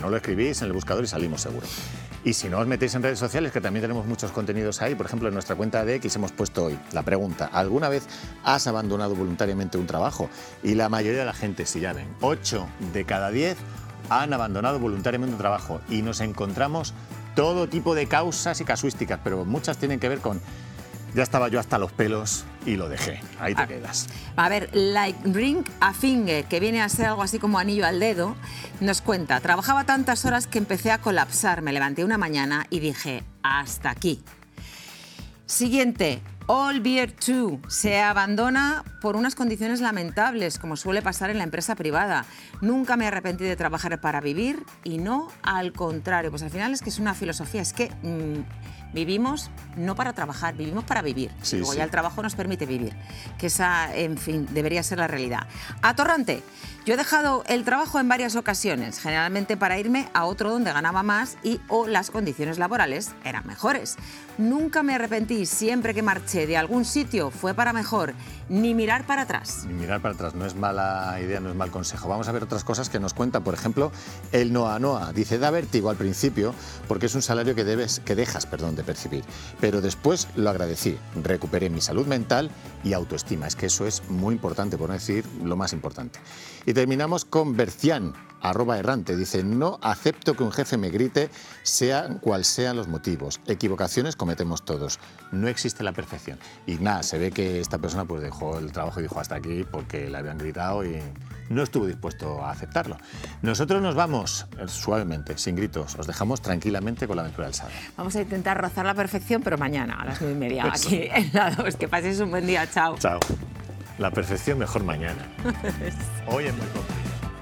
no lo escribís en el buscador y salimos seguro. Y si no os metéis en redes sociales, que también tenemos muchos contenidos ahí, por ejemplo, en nuestra cuenta de X hemos puesto hoy la pregunta: ¿alguna vez has abandonado voluntariamente un trabajo? Y la mayoría de la gente, si ya ven, 8 de cada 10 han abandonado voluntariamente un trabajo, y nos encontramos todo tipo de causas y casuísticas, pero muchas tienen que ver con: ya estaba yo hasta los pelos y lo dejé. Ahí te quedas. A ver, Like Ring a Finger, que viene a ser algo así como anillo al dedo, nos cuenta: trabajaba tantas horas que empecé a colapsar. Me levanté una mañana y dije, hasta aquí. Siguiente, All Beer 2 se abandona por unas condiciones lamentables, como suele pasar en la empresa privada. Nunca me arrepentí de trabajar para vivir, y no al contrario. Pues al final es que es una filosofía, es que vivimos no para trabajar, vivimos para vivir. Sí, Luego sí. ya el trabajo nos permite vivir, que esa, en fin, debería ser la realidad. Atorrante. Yo he dejado el trabajo en varias ocasiones, generalmente para irme a otro donde ganaba más y o las condiciones laborales eran mejores. Nunca me arrepentí, siempre que marché de algún sitio fue para mejor, ni mirar para atrás. Ni mirar para atrás, no es mala idea, no es mal consejo. Vamos a ver otras cosas que nos cuenta, por ejemplo, el Noa Noa. Dice, da vértigo al principio porque es un salario que dejas de percibir, pero después lo agradecí, recuperé mi salud mental y autoestima. Es que eso es muy importante, por no decir lo más importante. Y terminamos con Bercián, @errante. Dice, no acepto que un jefe me grite, sean cual sean los motivos. Equivocaciones cometemos todos. No existe la perfección. Y nada, se ve que esta persona pues dejó el trabajo y dijo hasta aquí porque le habían gritado y no estuvo dispuesto a aceptarlo. Nosotros nos vamos suavemente, sin gritos. Os dejamos tranquilamente con la aventura del sábado. Vamos a intentar rozar la perfección, pero mañana a las 9:30 aquí en la 2. Que paséis un buen día. Chao. Chao. La perfección mejor mañana. Hoy es muy complicado.